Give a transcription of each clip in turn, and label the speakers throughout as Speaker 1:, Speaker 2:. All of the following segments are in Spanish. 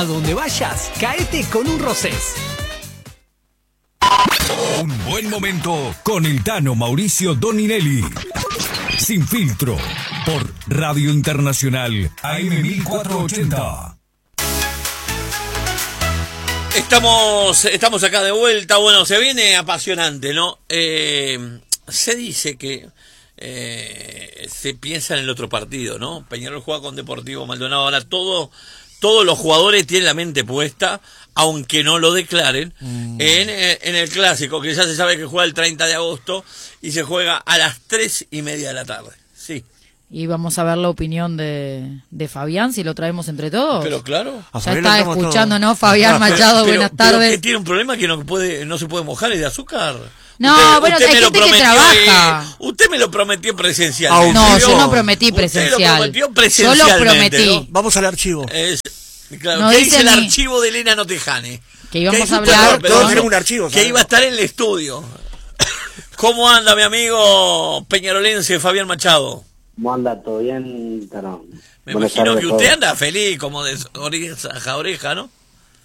Speaker 1: A donde vayas, caete con un Rosés.
Speaker 2: Un buen momento con el Tano Mauricio Doninelli. Sin filtro, por Radio Internacional AM 1480.
Speaker 3: Estamos acá de vuelta. Bueno, se viene apasionante, ¿no? Se dice que se piensa en el otro partido, ¿no? Peñarol juega con Deportivo Maldonado. Ahora todos los jugadores tienen la mente puesta, aunque no lo declaren, en el clásico, que ya se sabe que juega el 30 de agosto y se juega a las 3:30 de la tarde. Sí.
Speaker 4: Y vamos a ver la opinión de Fabián, si lo traemos entre todos.
Speaker 3: Pero claro.
Speaker 4: Ya está escuchando, ¿no? Fabián Machado, buenas tardes.
Speaker 3: Pero que tiene un problema que no se puede mojar, es de azúcar.
Speaker 4: No, bueno, hay gente que trabaja.
Speaker 3: Usted me lo prometió presencialmente.
Speaker 4: No, yo no prometí presencial.
Speaker 3: Usted lo prometió presencialmente.
Speaker 4: Yo lo prometí.
Speaker 3: ¿no?
Speaker 5: Vamos al archivo.
Speaker 3: Claro,
Speaker 4: no
Speaker 3: ¿qué
Speaker 4: dice
Speaker 3: dice el
Speaker 4: ni...
Speaker 3: archivo de Elena Notejane?
Speaker 4: Que íbamos a hablar...
Speaker 5: Todos tenemos un archivo.
Speaker 3: Que iba a estar en el estudio. ¿Cómo anda mi amigo peñarolense Fabián Machado?
Speaker 6: ¿Cómo anda? ¿Todo bien? No.
Speaker 3: Me imagino que usted anda feliz, como de oreja a oreja, ¿no?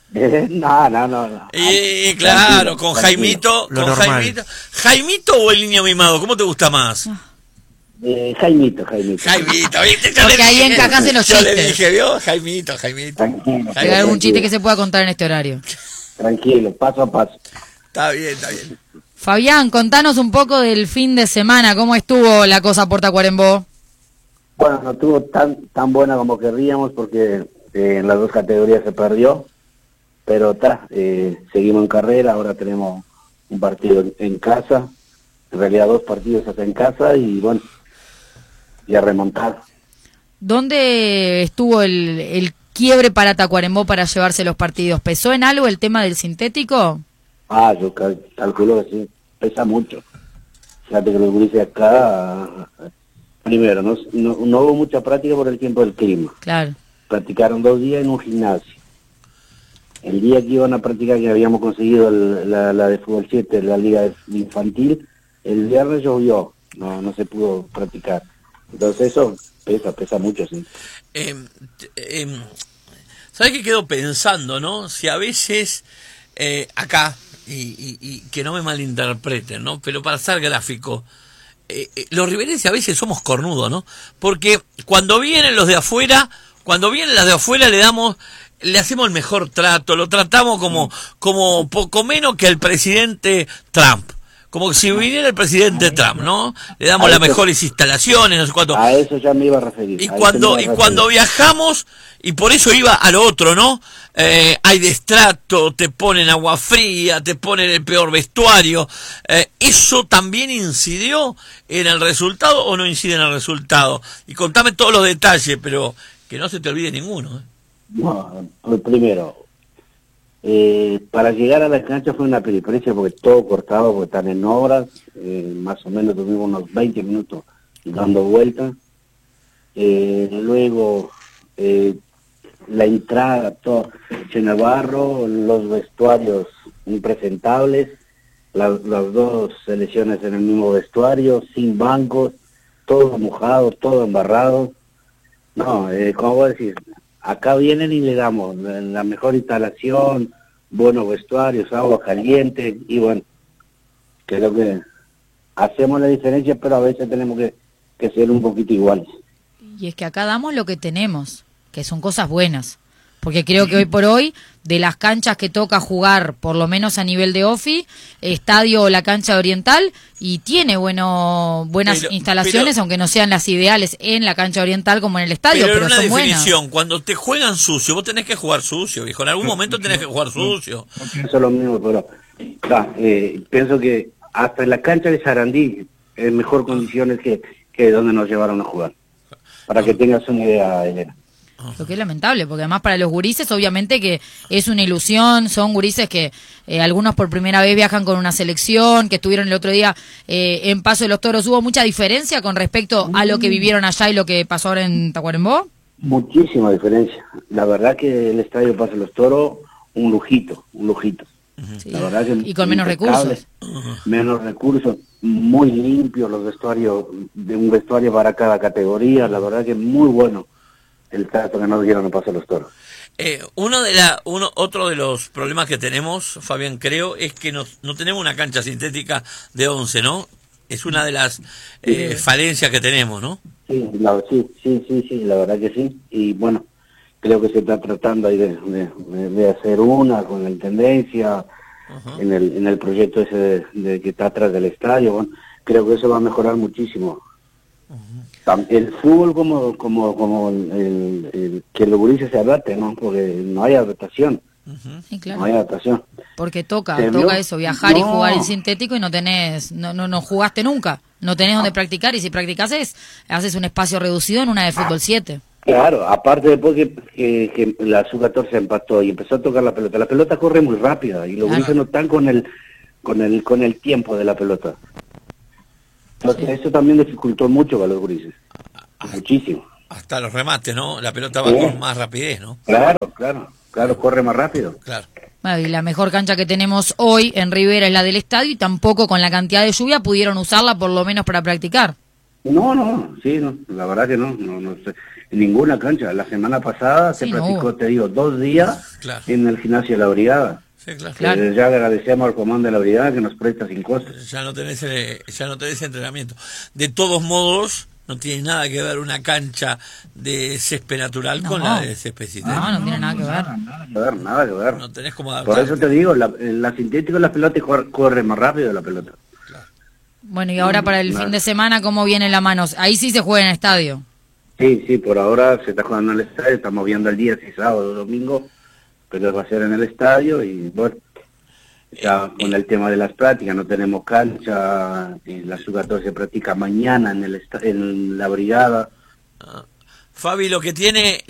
Speaker 6: No.
Speaker 3: Y claro, con Jaimito. ¿Jaimito o el niño mimado? ¿Cómo te gusta más?
Speaker 6: Jaimito.
Speaker 3: ¿viste?
Speaker 4: Porque ahí encajas en los chistes.
Speaker 3: Yo le dije, ¿vio? Jaimito.
Speaker 6: Tranquilo.
Speaker 4: ¿Hay algún chiste que se pueda contar en este horario?
Speaker 6: Tranquilo, paso a paso.
Speaker 3: Está bien.
Speaker 4: Fabián, contanos un poco del fin de semana. ¿Cómo estuvo la cosa por Tacuarembó?
Speaker 6: Bueno, no estuvo tan buena como querríamos porque en las dos categorías se perdió, pero seguimos en carrera. Ahora tenemos un partido en casa, en realidad 2 partidos acá en casa y bueno, y a remontar. ¿
Speaker 4: ¿Dónde estuvo el quiebre para Tacuarembó para llevarse los partidos? ¿Pesó en algo el tema del sintético?
Speaker 6: Yo calculo que sí, pesa mucho. Fíjate que los gurises acá, primero, no hubo mucha práctica por el tiempo del clima.
Speaker 4: Claro.
Speaker 6: Practicaron 2 días en un gimnasio. El día que iban a practicar, que habíamos conseguido la de fútbol 7, la liga infantil, el viernes llovió, no se pudo practicar. Entonces eso pesa mucho, sí.
Speaker 3: ¿Sabes qué quedo pensando, no? Si a veces acá, y que no me malinterpreten, ¿no? Pero para ser gráfico, los riverenses a veces somos cornudos, ¿no? Porque cuando vienen las de afuera le hacemos el mejor trato, lo tratamos como poco menos que el presidente Trump. Como si viniera el presidente Trump, ¿no? Le damos las mejores instalaciones, no sé cuánto.
Speaker 6: A eso ya me iba a referir.
Speaker 3: Y cuando viajamos, y por eso iba al otro, ¿no? Hay destrato, te ponen agua fría, te ponen el peor vestuario. ¿Eso también incidió en el resultado o no incide en el resultado? Y contame todos los detalles, pero que no se te olvide ninguno.
Speaker 6: No, primero, para llegar a la cancha fue una peripecia porque todo cortado, porque están en obras, más o menos tuvimos unos 20 minutos dando vueltas. Luego, la entrada, todo lleno de barro, los vestuarios impresentables, las 2 selecciones en el mismo vestuario, sin bancos, todo mojado, todo embarrado. No, como vos decís, acá vienen y le damos la mejor instalación, buenos vestuarios, agua caliente, y bueno, creo que hacemos la diferencia, pero a veces tenemos que ser un poquito iguales.
Speaker 4: Y es que acá damos lo que tenemos, que son cosas buenas, porque creo que hoy por hoy, de las canchas que toca jugar, por lo menos a nivel de OFI, estadio la cancha oriental, y tiene buenas instalaciones, aunque no sean las ideales en la cancha oriental como en el estadio, pero
Speaker 3: una
Speaker 4: son
Speaker 3: definición,
Speaker 4: buenas.
Speaker 3: Cuando te juegan sucio, vos tenés que jugar sucio, viejo, en algún momento tenés que jugar sucio.
Speaker 6: Eso es lo mismo, pero pienso que hasta en la cancha de Sarandí en mejor condiciones que donde nos llevaron a jugar, para que tengas una idea, Elena.
Speaker 4: Lo que es lamentable, porque además para los gurises obviamente que es una ilusión, son gurises que algunos por primera vez viajan con una selección, que estuvieron el otro día en Paso de los Toros. ¿Hubo mucha diferencia con respecto a lo que vivieron allá y lo que pasó ahora en Tacuarembó?
Speaker 6: Muchísima diferencia. La verdad que el estadio Paso de los Toros, un lujito.
Speaker 4: Sí.
Speaker 6: La verdad que
Speaker 4: y con menos recursos.
Speaker 6: Menos recursos, muy limpios los vestuarios, de un vestuario para cada categoría, la verdad que muy bueno. el trato que nos dieron en Paso de los Toros.
Speaker 3: Otro de los problemas que tenemos, Fabián, creo, es que no tenemos una cancha sintética de 11, ¿no? Es una de las falencias que tenemos, ¿no?
Speaker 6: Sí, la verdad que sí. Y bueno, creo que se está tratando ahí de hacer una con la intendencia, en el proyecto ese de que está atrás del estadio. Bueno, creo que eso va a mejorar muchísimo. El fútbol como que los gurises se adapten, ¿no? Porque no hay adaptación.
Speaker 4: Sí, claro.
Speaker 6: No hay adaptación.
Speaker 4: Porque toca eso, viajar y jugar en sintético y no jugaste nunca. No tenés donde practicar, y si practicás haces un espacio reducido en una de fútbol 7.
Speaker 6: Claro, aparte después que la Sub-14 empató y empezó a tocar la pelota corre muy rápida y los gurises no están con el tiempo de la pelota. Entonces eso también dificultó mucho para los gurises. Muchísimo.
Speaker 3: Hasta los remates, ¿no? La pelota va con más rapidez, ¿no?
Speaker 6: Claro, corre más rápido.
Speaker 3: Claro.
Speaker 4: Bueno, y la mejor cancha que tenemos hoy en Rivera es la del estadio, y tampoco con la cantidad de lluvia pudieron usarla por lo menos para practicar.
Speaker 6: No, la verdad que no sé. En ninguna cancha. La semana pasada se practicó, te digo, 2 días en el gimnasio de la Brigada. Sí, claro. Ya agradecemos al comando de la Brigada que nos presta sin costo.
Speaker 3: Ya no tenés entrenamiento. De todos modos, no tiene nada que ver una cancha de césped natural con la de césped sintético.
Speaker 4: No tiene nada que ver.
Speaker 6: Nada que ver.
Speaker 3: No tenés como adaptarte.
Speaker 6: Por eso te digo, la sintética, la pelota corre más rápido la pelota.
Speaker 3: Claro.
Speaker 4: Bueno, y ahora para el fin de semana, ¿cómo viene la mano? Ahí sí se juega en el estadio.
Speaker 6: Sí, por ahora se está jugando en el estadio, estamos viendo el día, si sábado o domingo, pero va a ser en el estadio. Y bueno, ya con el tema de las prácticas, no tenemos cancha, la Sub-14 se practica mañana en la Brigada.
Speaker 3: Fabi, lo que tiene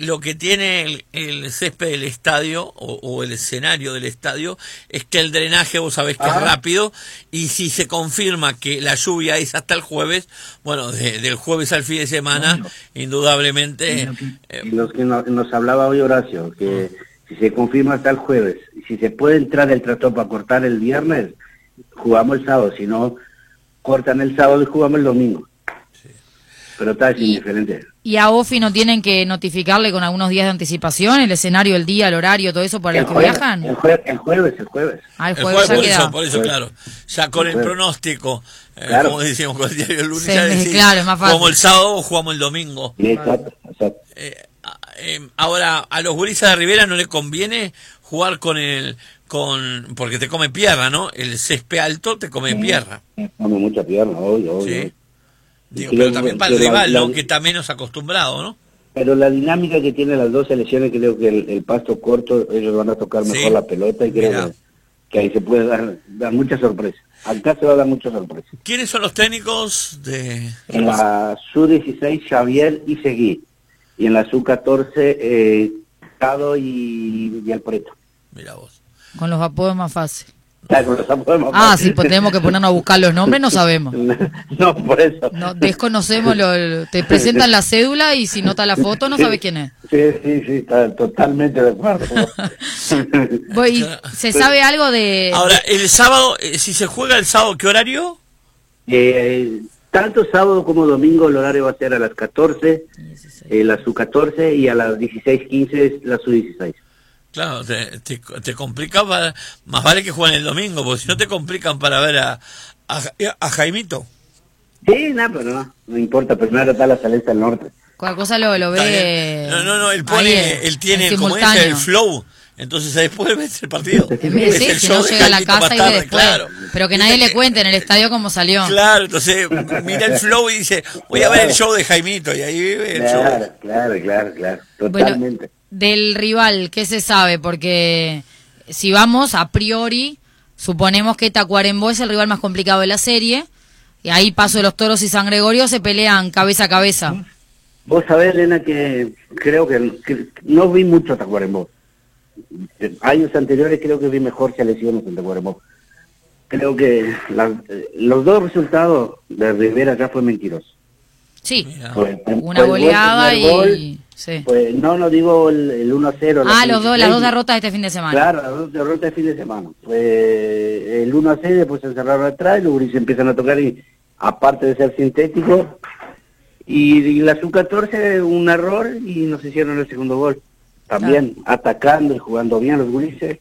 Speaker 3: el césped del estadio o el escenario del estadio es que el drenaje, vos sabés que es rápido, y si se confirma que la lluvia es hasta el jueves, bueno, del jueves al fin de semana, indudablemente...
Speaker 6: Y los que nos hablaba hoy Horacio, que si se confirma hasta el jueves, si se puede entrar el tractor para cortar el viernes, jugamos el sábado, si no, cortan el sábado y jugamos el domingo. Pero está indiferente.
Speaker 4: ¿Y a OFI no tienen que notificarle con algunos días de anticipación el escenario, el día, el horario, todo eso para los que viajan?
Speaker 6: El jueves.
Speaker 4: El jueves ya queda.
Speaker 3: Por eso, claro. Ya con el pronóstico, como decíamos con el diario el lunes,
Speaker 4: sí,
Speaker 3: ya decís,
Speaker 4: claro, es más fácil.
Speaker 3: Jugamos el sábado o jugamos el domingo.
Speaker 6: Exacto.
Speaker 3: Ahora, a los gurisas de Rivera no les conviene jugar porque te come pierna, ¿no? El césped alto te come pierna.
Speaker 6: Come mucha pierna, obvio.
Speaker 3: Sí. Digo, pero también para el rival, ¿no? Que está menos acostumbrado, ¿no?
Speaker 6: Pero la dinámica que tienen las dos selecciones, creo que el pasto corto, ellos van a tocar mejor la pelota, y creo que ahí se puede dar muchas sorpresas. Acá se va a dar muchas sorpresas.
Speaker 3: ¿Quiénes son los técnicos de...?
Speaker 6: En la Sub-16, Xavier y Seguí. Y en la Sub-14, Cado y Alpreto.
Speaker 3: Mira vos.
Speaker 4: Con los apodos más fácil.
Speaker 6: Sí,
Speaker 4: pues tenemos que ponernos a buscar los nombres, no sabemos.
Speaker 6: No, por eso.
Speaker 4: No, desconocemos, te presentan la cédula y si nota la foto no sabes quién es.
Speaker 6: Sí, está totalmente de acuerdo.
Speaker 4: ¿Se sabe algo de...?
Speaker 3: Ahora, el sábado, si se juega el sábado, ¿qué horario?
Speaker 6: Tanto sábado como domingo el horario va a ser a las 14, la Sub-14, y a las 16:15 la Sub-16.
Speaker 3: Claro, te complica, más vale que jueguen el domingo, porque si no te complican para ver a Jaimito.
Speaker 6: Sí, pero no importa, primero está la Salesa del Norte.
Speaker 4: Cualquier cosa lo ve...
Speaker 3: No, él tiene como dice el flow, entonces después ves el partido.
Speaker 4: Si no llega a la casa y ve después, claro. Pero que nadie le cuente en el estadio cómo salió.
Speaker 3: Claro, entonces mira el flow y dice, voy a ver el show de Jaimito, y ahí ve el show.
Speaker 6: Claro, totalmente.
Speaker 4: Bueno, del rival, ¿qué se sabe? Porque si vamos a priori, suponemos que Tacuarembó es el rival más complicado de la serie, y ahí Paso de los Toros y San Gregorio se pelean cabeza a cabeza.
Speaker 6: Vos sabés, Elena, que creo que no vi mucho a Tacuarembó. Años anteriores creo que vi mejor selecciones en Tacuarembó. Creo que los dos resultados de Rivera ya fue mentiroso.
Speaker 4: Sí, una goleada y... Sí.
Speaker 6: Pues no digo el 1-0.
Speaker 4: Las dos derrotas de este fin de semana.
Speaker 6: Claro, las dos derrotas de fin de semana. Pues el 1-6, después se encerraron atrás y luego se empiezan a tocar, y aparte de ser sintético, Y la sub-14 un error y nos hicieron el segundo gol. También atacando y jugando bien los gurises.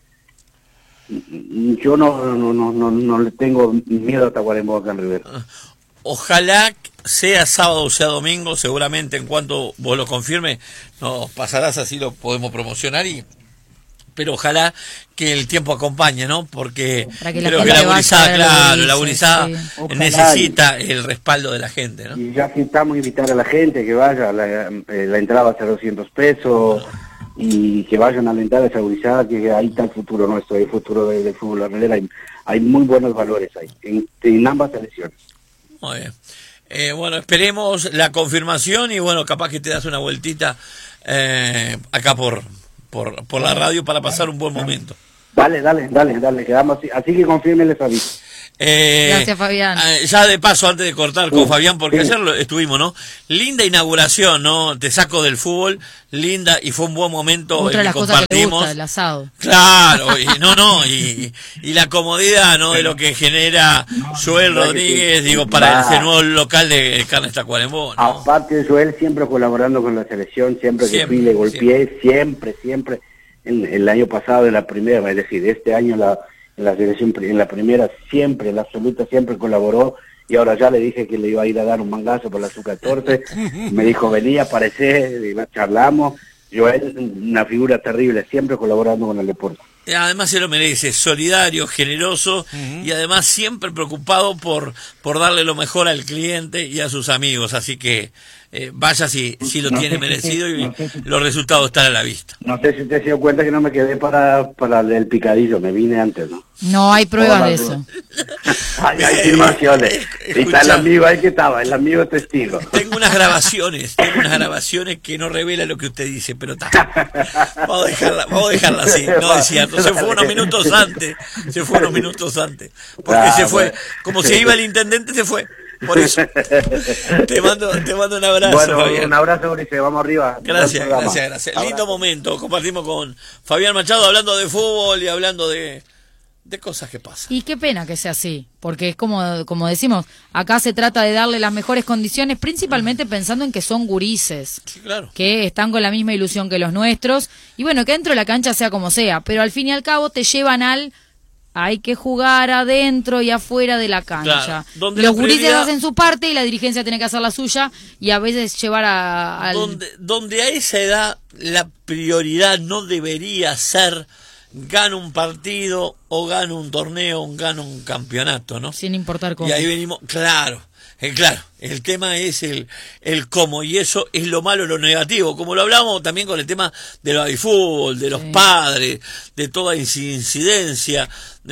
Speaker 6: Yo no le tengo miedo a Tacuarembó acá en Rivera.
Speaker 3: Ojalá sea sábado o sea domingo, seguramente en cuanto vos lo confirmes, nos pasarás, así lo podemos promocionar pero ojalá que el tiempo acompañe, ¿no? Porque creo que la gurizada, claro, la gurizada necesita el respaldo de la gente, ¿no?
Speaker 6: Y ya intentamos invitar a la gente que vaya, la entrada va a ser 200 pesos, y que vayan a alentar a esa gurizada, que ahí está el futuro nuestro, el futuro del fútbol de Rivera, hay muy buenos valores ahí, en ambas selecciones.
Speaker 3: Muy bien. Bueno, esperemos la confirmación y bueno, capaz que te das una vueltita acá por la radio para pasar un buen momento.
Speaker 6: Dale, quedamos así que confirmen les aviso.
Speaker 4: Gracias, Fabián.
Speaker 3: Ya de paso, antes de cortar con Fabián, porque ayer estuvimos, ¿no? Linda inauguración, ¿no? Te saco del fútbol, linda, y fue un buen momento.
Speaker 4: Otra de las cosas que te gusta, el asado.
Speaker 3: Claro, y la comodidad, ¿no? De lo que genera Joel Rodríguez, para ese nuevo local de Carnes Tacuarembó, ¿no?
Speaker 6: Aparte, Joel siempre colaborando con la selección, siempre que fui le golpeé, siempre. El año pasado en la primera, es decir, este año en la selección, en la primera siempre, en la absoluta siempre colaboró, y ahora ya le dije que le iba a ir a dar un mangazo por la sub-14, me dijo vení, aparecé, charlamos, Joel, una figura terrible, siempre colaborando con el deporte.
Speaker 3: Además se lo merece, solidario, generoso y además siempre preocupado por darle lo mejor al cliente y a sus amigos, así que vaya si lo tiene merecido y los resultados están a la vista.
Speaker 6: No sé si te has dado cuenta que no me quedé para el picadillo, me vine antes, ¿no?
Speaker 4: No hay pruebas de eso.
Speaker 6: Hay filmaciones. Y está el amigo ahí que estaba, el amigo testigo.
Speaker 3: Tengo unas grabaciones que no revelan lo que usted dice, pero está. Vamos a dejarla así, no es cierto. Se fue unos minutos antes. Porque se fue, como se iba el intendente, se fue. Por eso. Te mando un abrazo.
Speaker 6: Bueno,
Speaker 3: Fabián.
Speaker 6: Un abrazo, Mauricio, vamos arriba.
Speaker 3: Gracias. Lindo momento. Compartimos con Fabián Machado hablando de fútbol y hablando de cosas que pasan.
Speaker 4: Y qué pena que sea así, porque es como decimos, acá se trata de darle las mejores condiciones, principalmente pensando en que son gurises,
Speaker 3: sí, claro,
Speaker 4: que están con la misma ilusión que los nuestros, y bueno, que dentro de la cancha sea como sea, pero al fin y al cabo te llevan hay que jugar adentro y afuera de la cancha.
Speaker 3: Claro,
Speaker 4: los gurises hacen su parte y la dirigencia tiene que hacer la suya, y a veces llevar al...
Speaker 3: Donde a esa edad la prioridad no debería ser gana un partido o gana un torneo o gana un campeonato, ¿no?
Speaker 4: Sin importar cómo.
Speaker 3: Y ahí venimos, claro, el tema es el cómo, y eso es lo malo, lo negativo, como lo hablamos también con el tema del babyfútbol, de los padres, de toda incidencia,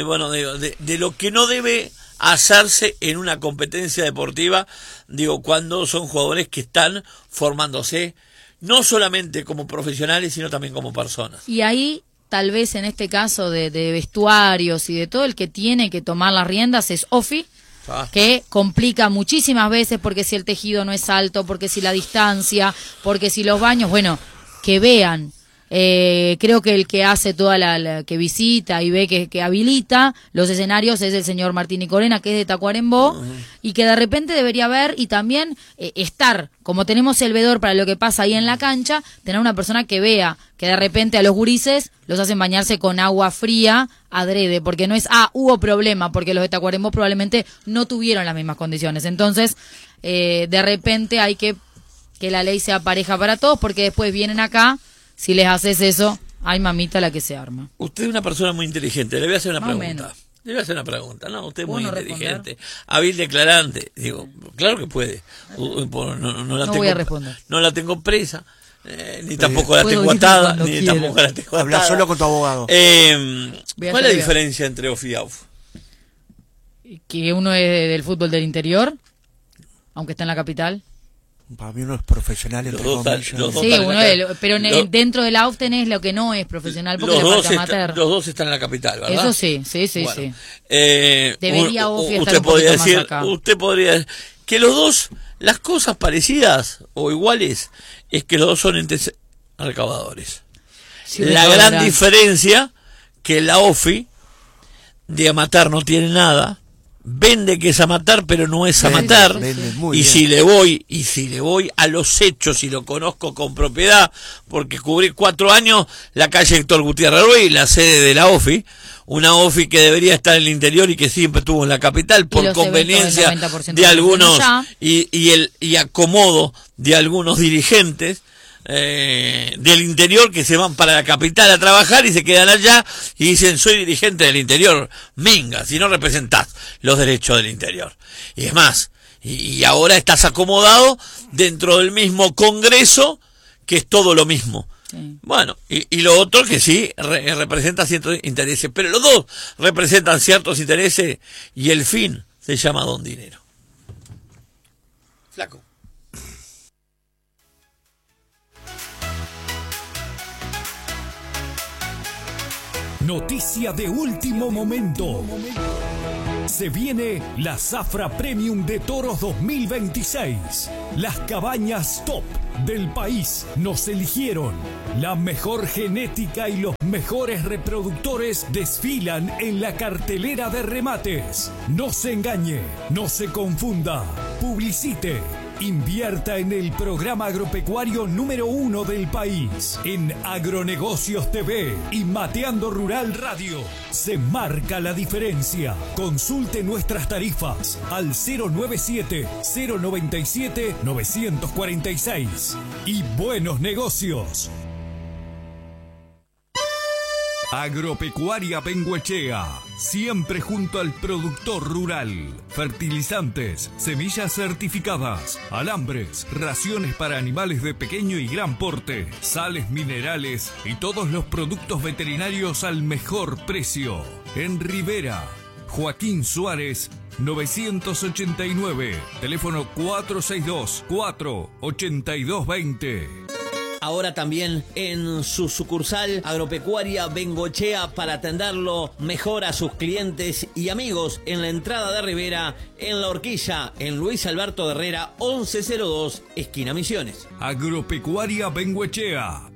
Speaker 3: de lo que no debe hacerse en una competencia deportiva, cuando son jugadores que están formándose, no solamente como profesionales, sino también como personas.
Speaker 4: Y ahí, tal vez en este caso de vestuarios y de todo, el que tiene que tomar las riendas es Ofi, que complica muchísimas veces, porque si el tejido no es alto, porque si la distancia, porque si los baños, que vean. Creo que el que hace toda la que visita y ve que habilita los escenarios es el señor Martín Nicolena, que es de Tacuarembó, y que de repente debería ver y también estar, como tenemos el vedor para lo que pasa ahí en la cancha, tener una persona que vea que de repente a los gurises los hacen bañarse con agua fría adrede, porque no es, hubo problema, porque los de Tacuarembó probablemente no tuvieron las mismas condiciones. Entonces, de repente hay que la ley sea pareja para todos, porque después vienen acá. Si les haces eso, ay mamita la que se arma.
Speaker 3: Usted es una persona muy inteligente, le voy a hacer una pregunta. No, usted es muy inteligente, hábil, declarante. Claro que puede. No
Speaker 4: voy a responder.
Speaker 3: No la tengo presa, ni tampoco la tengo atada,
Speaker 5: Habla solo con tu abogado.
Speaker 3: ¿Cuál es la diferencia entre Ofi y AUF?
Speaker 4: Que uno es del fútbol del interior, aunque está en la capital.
Speaker 5: Para mí uno es profesional, entre comillas.
Speaker 4: Pero dentro del AUF tenés lo que no es profesional, porque
Speaker 3: los
Speaker 4: parte amateur.
Speaker 3: Los dos están en la capital, ¿verdad?
Speaker 4: Eso sí. Bueno,
Speaker 3: debería
Speaker 4: UFI estar un poquito más acá.
Speaker 3: Usted podría decir que los dos, las cosas parecidas o iguales, es que los dos son entes recaudadores.
Speaker 4: Sí,
Speaker 3: la gran diferencia, que la OFI de amateur no tiene nada, vende que es a matar, pero no es a matar. Y si le voy a los hechos y lo conozco con propiedad, porque cubrí 4 años la calle Héctor Gutiérrez Ruiz, la sede de la OFI, una OFI que debería estar en el interior y que siempre estuvo en la capital por conveniencia de algunos y acomodo de algunos dirigentes del interior que se van para la capital a trabajar y se quedan allá y dicen soy dirigente del interior. Minga, si no representás los derechos del interior. Y es más, y ahora estás acomodado dentro del mismo Congreso, que es todo lo mismo. Sí. Bueno, y lo otro que sí representa ciertos intereses, pero los dos representan ciertos intereses y el fin se llama don dinero. Flaco.
Speaker 2: Noticia de último momento. Se viene la Zafra Premium de Toros 2026. Las cabañas top del país nos eligieron. La mejor genética y los mejores reproductores desfilan en la cartelera de remates. No se engañe, no se confunda. Publicite. Invierta en el programa agropecuario número 1 del país. En Agronegocios TV y Mateando Rural Radio. Se marca la diferencia. Consulte nuestras tarifas al 097-097-946. Y buenos negocios. Agropecuaria Bengoechea, siempre junto al productor rural. Fertilizantes, semillas certificadas, alambres, raciones para animales de pequeño y gran porte, sales minerales y todos los productos veterinarios al mejor precio. En Rivera, Joaquín Suárez, 989, teléfono 462-48220.
Speaker 7: Ahora también en su sucursal Agropecuaria Bengoechea para atenderlo mejor a sus clientes y amigos en la entrada de Rivera, en La Horquilla, en Luis Alberto Herrera, 1102, esquina Misiones.
Speaker 2: Agropecuaria Bengoechea.